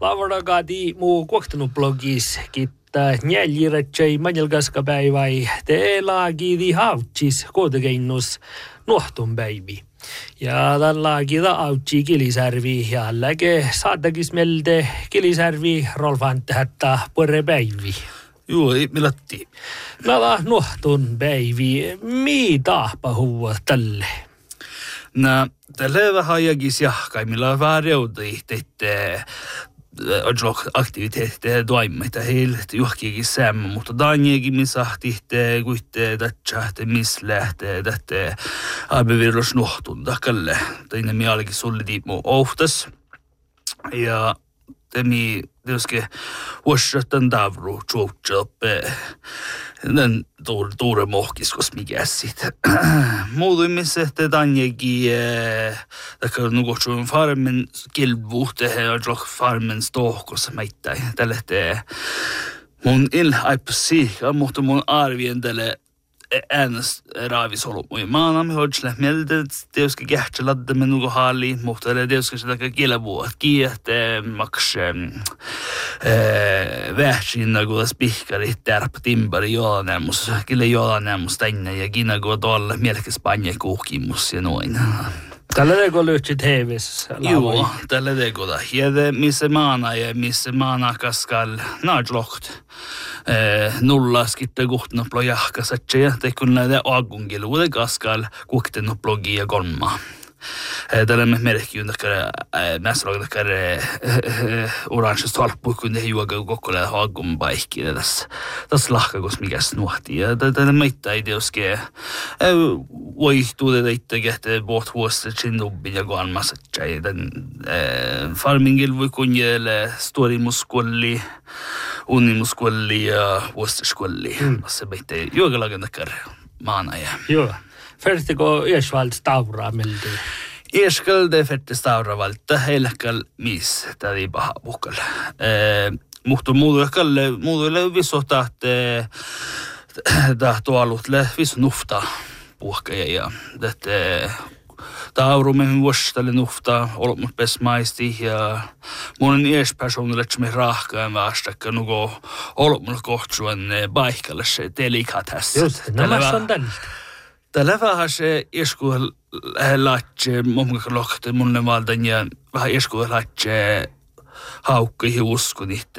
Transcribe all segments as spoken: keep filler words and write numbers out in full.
Lavoragadi muu kohtanut blogis kittää njäljirätsei manjelkaskapäiväi teelaagidi hautsis koodekeinnus nuohtun päivi. Ja tällaagida autsi Kilisärvi ja läke saattakis melde Kilisärvi rolvantähättä puore päivi. Joo, milatti. Nala nuohtun päivi, mitä pahua tälle? No, tälle vähän jägis jahkaimilla vähän reudai teitte aktiviteetteja toimeita heille johonkin säämmä, mutta Danielkin missä tihte kuitte tätsä, missä lähtee tätä arvevirros nuhtun takalle. Teine mielekin sulli tiimu ohtas. Ja temi tietysti vuosittain tavru tjuutsioppe. Den tuure mohkiskos mikä sitten. Muutuimissa, että Danielkin takia nukotsuun farmen kilvuhte ja farmen stohkossa meitä. Tälle te mun il-aipasi, mutta mun arvien tälle äänest raavisolun mui maanamme hoidsle mieltä, tietysti kähtsä laddamme nuko haali, mutta tietysti se takia kilvuut kiehte, maks vähsinna kuulas pihkari, tärpä timpari jolanämmus, kille jolanämmus tänne ja kina kuulat olla mielkä Spanja kuhkimus ja noin. Tällä teko lyhtsit heivis. Joo, tällä teko da. Ja missä maana ja missä maana kaskal naadlokt. Nulla skitte kuhtna plojahkasatse ja tekun näitä agungiluuden kaskal kuhtena plogia kolmaa. Tällä me merkkiin takkare mäsroin takkare oranssi stolppu kun ne juoga kokkola hagun paikki tässä. Tässä lahkakos mikäs nuhti ja tällä meitä ei tietysti voi tuoda teitä kehte vuot vuosta chinubbi ja kolmas tjej den farmingil voi kunjelle storimuskolli unimuskolli ja vuostaskolli. Se meitä juoga lagen takkare maana ja. Joo. Färtiko Ersvald Stavra meldi? Erskal det färte Stavra valta helkal mis tädi paha puhkal. Mutta muudukalle muudulle visota että tahto alutle vis nufta puhkaja ja että taurumme vuostalle nufta olmut pesmaisti ja mun ees personille me rahkaan vastakka nuko olmut kohtsuan paikalle se delikatessa. Just, nämä on tällä. Tällä vähän se isku lähtee, mun lohti munne valtan ja vähän isku lähtee haukki usko niitä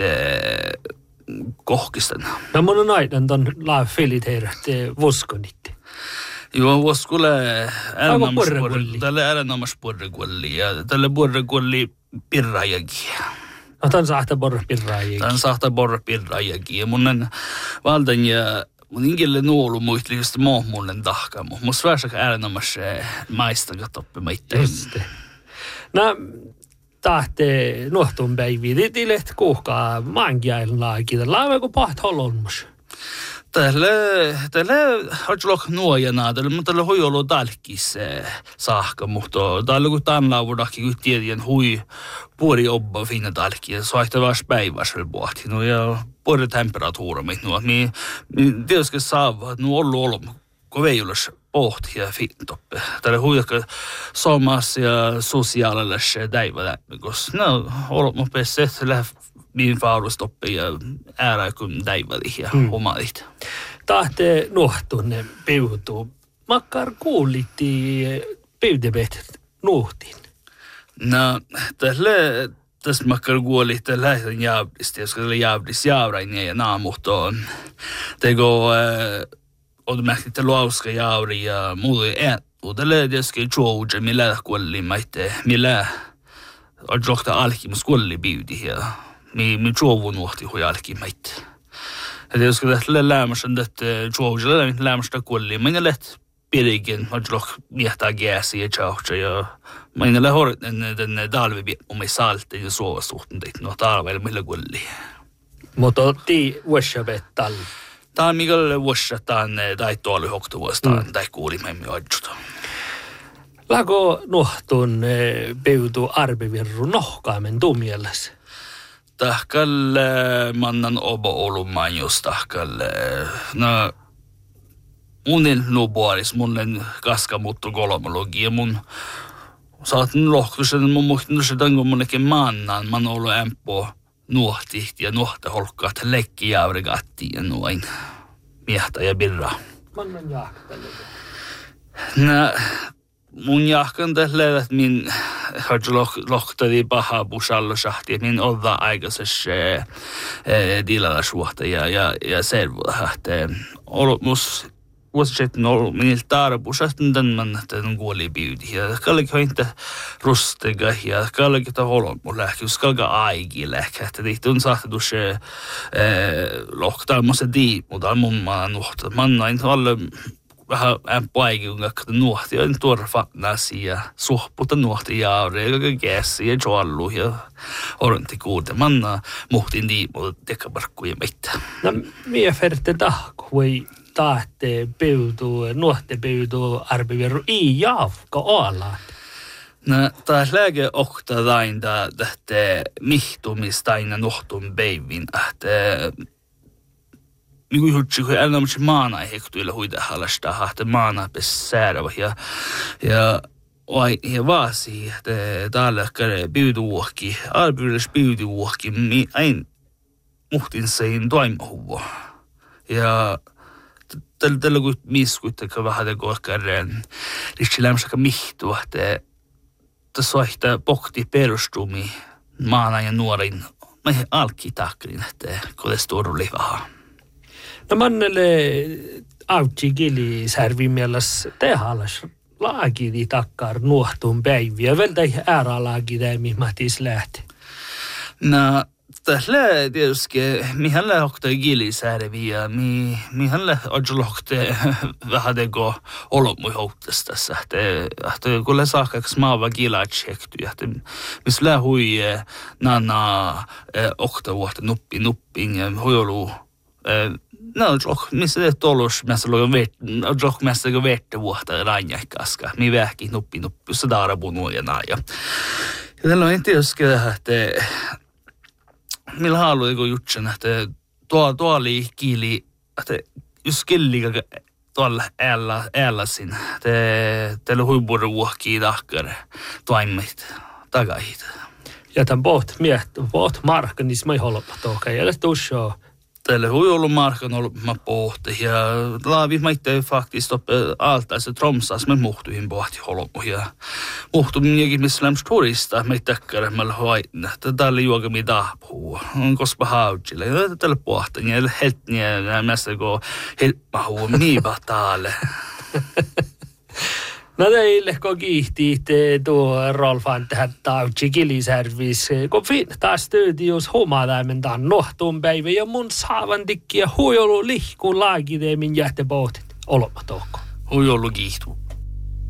kohkisten. No mun on aina ton laa filit heirät voskonit. Joo, voskolle äärenommas tälle äärenommas porrekolli ja tälle porrekolli pirrajakin. No tämän saahta porre pirrajakin. Tämän saahta porre pirrajakin ja munnen valtan ja mun inkille nuolu muistlikasta mohmullen tahkaamu. Mun svärsaka äärenommas maistan katoppi meitä. Just det. No, tahte nuohtun päiviä. Tilet kuhkaa maankiailun laakita. Laaveko paht holonmus? Tälle, tälle hartsulok nuojana, tälle, mutta tälle hui ollut talkis saakka, mutta tälle kun tämän laavudakki, kun tiedän hui puori obba finna talki, ja soihtaa vaas päiväs vielä pohti, no ja puori temperatuuramit, no, mi, mi tietysti saavat, no ollut ollut, kun veijulas pohti ja fintoppe. Tälle hui ehkä somassa ja sosiaalilla se täivä, koska no, ollut mun pesset, min faurustoppi ja äärä kun täiväli ja mm. omalit. Tahte nuohtun peutuu. Makkar kuulitti peudebet nuhtin. No, tälle tässä makkar kuulitti tällä lähtön jävlistä, jos tällä jävlis jävrain ja naamuhtoon. Tego on mähtitte luauska jävri ja muu ei tälle tietysti juoudja, millä kuolli maitte, millä on johtaa alkimus kuolli biudi ja mi mi juovun nuhti hujalki meitä. Ja tietysti tällä lämmässä että juovilla lämmästä kuolli. Minä läht pirikin, on johon miehtää gääsiä ja tjauhtsa ja minä läht horit den talvi omi saltin ja suovasuhten teit no talveilla millä kuolli. Mutta otti vuosabettal. Tämä on mikäli vuosattaan tai tuoli hoktuvuostaan tai kuulimme me adjuta. Lako nuhtun peutu arbivirru nohkaamen tuu mielessä? Tahkalle mannan obo olumaan jos tahkalle. No, munin nubuaris, munnen kaskamuttu kolmologia, mun Saatan lohkuisen mun muistin se tango monnekin maannaan man ollut empo nuohtihti ja nuohta holkkaat lekki jaurigatti ja noin miehtä ja birra. Man on jahkalle. Nä mun jahkan tälle että min har lohtadi paha busalla sahti min odda aikaisessa dilalla suhta ja ja ja servulla että ollut mus vuosittain ollut miniltä tarpusasta tämän tämän kuolipiyti ja kallikin inte rustega ja kallikin ta holon mun lähkyys kalka aigille että tehty on saatu se lohtaamassa di mutta mun maan nuhta mannain alle vähän ämppäikin kun kakka nuhti on turfatnasi ja suhputa nuhti jaure ja käsi ja joallu ja oranti kuude manna muhtin di mutta tekabarkkuja meitä. No mie ferte tahko voi tahte peudu nuotte peudu arbiveru i javka ala. No taas lääke okta dainda tähte mihtumistaina nuhtun peivin että mikä jutsi kun enemmän maana ei hektuilla huida halasta hahte maana pesäärävä ja ja vai ja vaasi että täällä käy peuduuhki arbiveru peuduuhki mi ein muhtin sein toimahuvo ja tällä tällä kun miskuittakaa vähän te kohkareen riskilämsäkä mihtua että tässä vaihtaa pohti perustumi maana ja nuorin mä alki takrin että kolesterooli livaha. No mannelle autti gili särvi mielessä tehalas laagidi takkar nuohtun päiviä vältä ära laagida mi matis lähti. No tällä tietysti mihän lähokta gilisärvi ja mi mihän lähokta vähän teko olomui houtesta tässä että että kun saakaksi maava gilatsekty että missä lähui nana okta vuotta nuppi nuppin ja hojolu no jok missä det tollos missä logon vet jok missä go vette vuotta ranjakaska mi vähki nuppi nuppi så där bunu ja na ja tällä on tietysti että millä haluaa joku jutsen, että tuo, tuo oli kiili, että just kellikä tuolla äällä, äällä siinä, että teillä huippuuden vuohkii tahkar toimit takaihin. Ja tämän poht miehet, poht markka, niin mä ei halua tohkaa, ja tästä uskoo. Teillä hui ollut markan ollut mä pohti, ja laavi mä itse faktiskt oppe altaisi Tromsas, mä muhtuihin pohti holmu, ja muhtuin jokin missä lämps turista, mä itäkkärä mä hoidin, että täällä juoka mi tahpuu, on kospa hautsille, ja täällä pohtin, ja hetniä, ja mässä kun helpmahuu, miipa täällä. No teille kun kiihtii tuo Rolfan tähän tautsi kilisärvis, kun fin taas työti jos humadaimen tämän nohtun päivä ja mun saavan tikkiä huijolu lihkuun laagiteemin jähtepoutit olema tohko. Huijolu kiihtuu.